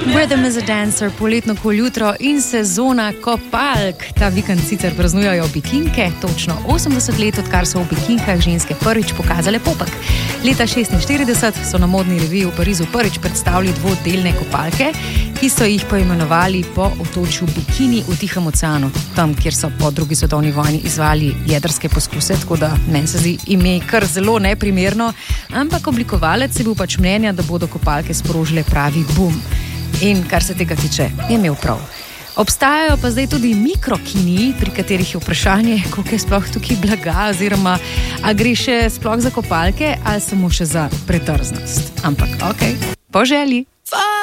Rhythm is a dancer, poletno koljutro in sezona kopalk. Ta vikend sicer praznujejo bikinke, točno 80 let, odkar so v bikinkah ženske prvič pokazale popek. Leta 1946 so na modni reviji v Parizu prvič predstavili dvodelne kopalke, ki so jih poimenovali po otočju Bikini v Tihem oceanu, tam, kjer so po drugi svetovni vojni izvali jedrske poskuse, tako da meni se zdi ime kar zelo neprimerno, ampak oblikovalec je bil pač mnenja, da bodo kopalke sprožile pravi bum. In kar se tega tiče, je imel prav. Obstajajo pa zdaj tudi mikrokini, pri katerih je vprašanje, koliko je sploh tukaj blaga, oziroma a gre še sploh za kopalke ali samo še za predrznost. Ampak okej, po želji.